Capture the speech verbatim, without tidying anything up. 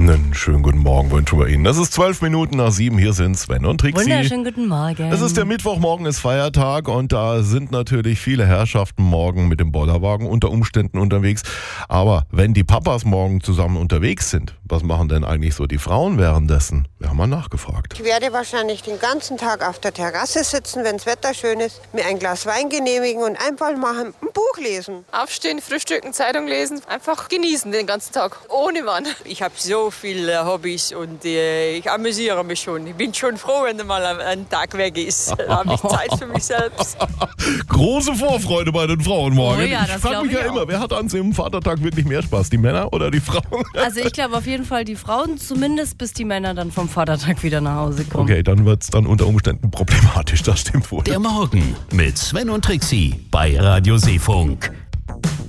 Einen schönen guten Morgen wünschen wir Ihnen. Das ist zwölf Minuten nach sieben. Hier sind Sven und Trixi. Wunderschönen guten Morgen. Es ist der Mittwoch, morgen ist Feiertag und da sind natürlich viele Herrschaften morgen mit dem Bollerwagen unter Umständen unterwegs. Aber wenn die Papas morgen zusammen unterwegs sind, was machen denn eigentlich so die Frauen währenddessen? Wir haben mal nachgefragt. Ich werde wahrscheinlich den ganzen Tag auf der Terrasse sitzen, wenn das Wetter schön ist, mir ein Glas Wein genehmigen und einfach mal ein Buch lesen. Aufstehen, frühstücken, Zeitung lesen, einfach genießen den ganzen Tag, ohne Mann. Ich habe so viele Hobbys und äh, ich amüsiere mich schon. Ich bin schon froh, wenn mal ein, ein Tag weg ist. Da habe ich Zeit für mich selbst. Große Vorfreude bei den Frauen morgen. Oh ja, ich das frage mich glaub ja ich immer, auch. wer hat an dem Vatertag wirklich mehr Spaß? Die Männer oder die Frauen? Also ich glaube auf jeden Fall die Frauen, zumindest bis die Männer dann vom Vatertag wieder nach Hause kommen. Okay, dann wird es dann unter Umständen problematisch, das stimmt wohl. Der Morgen mit Sven und Trixi bei Radio Seefunk.